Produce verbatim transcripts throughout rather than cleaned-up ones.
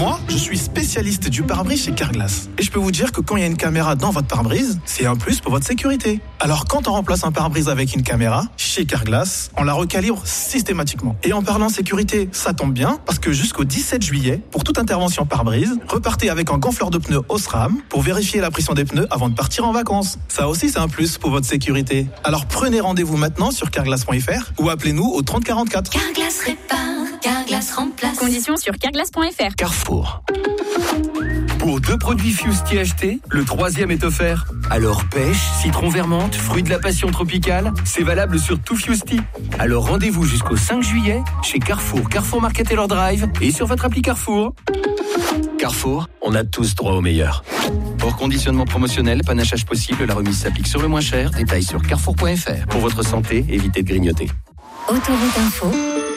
Moi, je suis spécialiste du pare-brise chez Carglass. Et je peux vous dire que quand il y a une caméra dans votre pare-brise, c'est un plus pour votre sécurité. Alors quand on remplace un pare-brise avec une caméra, chez Carglass, on la recalibre systématiquement. Et en parlant sécurité, ça tombe bien, parce que jusqu'au dix-sept juillet, pour toute intervention pare-brise, repartez avec un gonfleur de pneus Osram pour vérifier la pression des pneus avant de partir en vacances. Ça aussi, c'est un plus pour votre sécurité. Alors prenez rendez-vous maintenant sur carglass point f r ou appelez-nous au trente quarante-quatre. Carglass répare, Carglass remplace. Conditions sur carglass point f r. Carrefour. Pour deux produits Fusti achetés, le troisième est offert. Alors pêche, citron vermente, fruit de la passion tropicale, c'est valable sur tout Fusti. Alors rendez-vous jusqu'au cinq juillet chez Carrefour, Carrefour Market Taylor Drive et sur votre appli Carrefour. Carrefour, on a tous droit au meilleur. Hors conditionnement promotionnel, panachage possible, la remise s'applique sur le moins cher. Détails sur carrefour point f r. Pour votre santé, évitez de grignoter. Autoroute Info.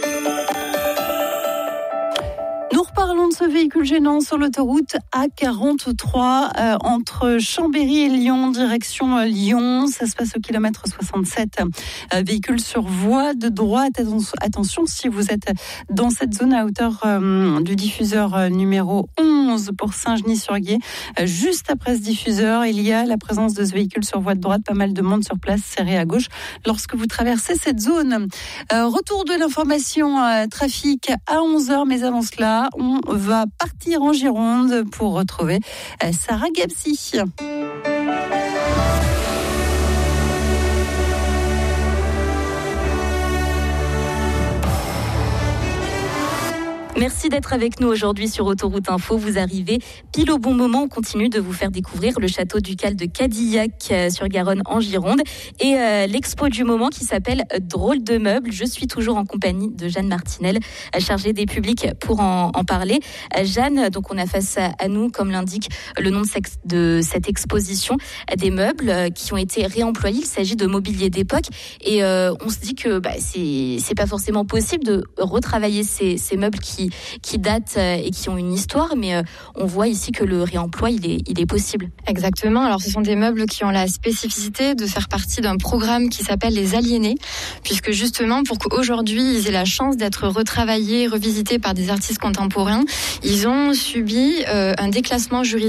Nous reparlons de ce véhicule gênant sur l'autoroute A quarante-trois euh, entre Chambéry et Lyon, direction euh, Lyon. Ça se passe au kilomètre soixante-sept. Euh, véhicule sur voie de droite. Attention, si vous êtes dans cette zone à hauteur euh, du diffuseur euh, numéro onze pour Saint-Genis-sur-Guiers, euh, juste après ce diffuseur, il y a la présence de ce véhicule sur voie de droite. Pas mal de monde sur place, serré à gauche lorsque vous traversez cette zone. Euh, retour de l'information euh, trafic à onze heures, mais avant cela, on va partir en Gironde pour retrouver Sarah Gabsi. Merci d'être avec nous aujourd'hui sur Autoroute Info. Vous arrivez pile au bon moment. On continue de vous faire découvrir le château ducal de Cadillac sur Garonne en Gironde et euh, l'expo du moment qui s'appelle Drôle de meubles. Je suis toujours en compagnie de Jeanne Martinel, chargée des publics pour en, en parler. Jeanne, donc on a face à, à nous, comme l'indique le nom de, sexe, de cette exposition, des meubles qui ont été réemployés. Il s'agit de mobilier d'époque et euh, on se dit que bah, c'est, c'est pas forcément possible de retravailler ces, ces meubles qui qui datent et qui ont une histoire, mais on voit ici que le réemploi, il est, il est possible. Exactement. Alors, ce sont des meubles qui ont la spécificité de faire partie d'un programme qui s'appelle les Aliénés, puisque justement, pour qu'aujourd'hui, ils aient la chance d'être retravaillés, revisités par des artistes contemporains, ils ont subi euh, un déclassement juridique